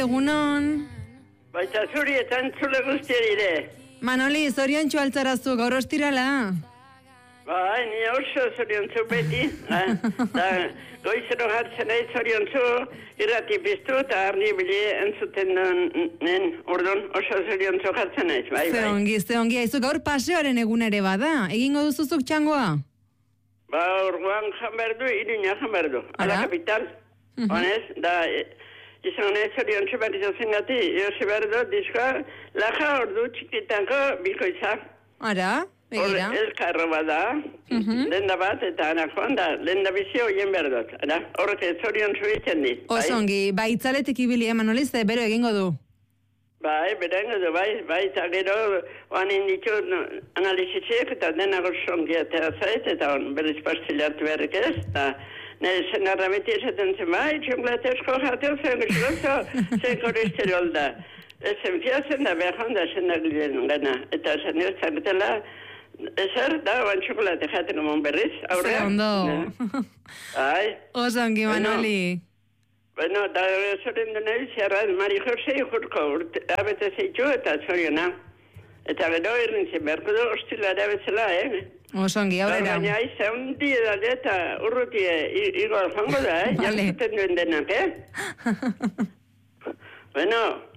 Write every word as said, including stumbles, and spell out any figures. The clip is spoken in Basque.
egunon. Baita zuri eta entzule guztiari ere. Manoli, zorion txualtzarazu, gaur ostirala. Bai, ni oso zorion zu beti. Da, goizero hartzen nahi zorion zu, irrati piztu eta arni bili entzuten nen, orduan oso zorion zu hartzen nahi. Bai, ze ongi, ze ongi, haizu gaur paseoaren egun ere bada. Egingo duzuzuk txangoa? Ba, orduan janberdu, Iruña janberdu. Ala kapital, honez, da... Izan ez zorion zu bat izazen gati, Jose Berdo, diskoa, laja ordu txikitanko bikoitzak. Ara, begira. Hor elkarro bada, lenda bat eta anakoan da, lenda bizi horien berdot. Horrek ez zorion zu egiten dit. Osongi, bai itzaletik ibili Manoli, ze bero egingo du? Bai, bero egingo du, bai, bai, eta gero, oan inditu analizitzeak eta denago zongi atera zait, eta on berriz pastilatu berrik ez, eta... Nire zenarra beti esaten zen, bai, txonglatezko jateo zen guztiozo, zen kolesterol da. Ezen fiazen da, behar honda zen agilen gana. Eta zen nire zaretela, ezer, da, oan txokolate jaten omon berriz, aurrean. Ze ondo. Ai. Osongi, Manoli. Bueno, da, zoren dena izarra, Mari Jose jurko, abete zeitu eta zoriona. Eta gero errintzen beharko du, ostilarea bezala, eh? Osongi, aurrera. Baina izan di edade eta urruti igor jango da, eh? Vale. Jantzuten duen denak, eh? Bueno...